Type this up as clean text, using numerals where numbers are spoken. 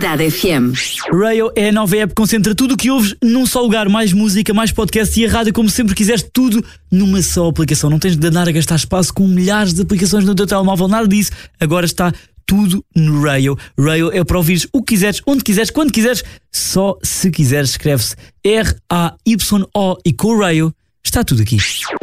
Cidade FM. Rayo é a nova app que concentra tudo o que ouves num só lugar. Mais música, mais podcast e a rádio como sempre quiseres, tudo numa só aplicação. Não tens de andar a gastar espaço com milhares de aplicações no teu telemóvel, nada disso. Agora está tudo no Rayo. Rayo é para ouvires o que quiseres, onde quiseres, quando quiseres. Só se quiseres, escreve-se R-A-Y-O e com o Rayo está tudo aqui.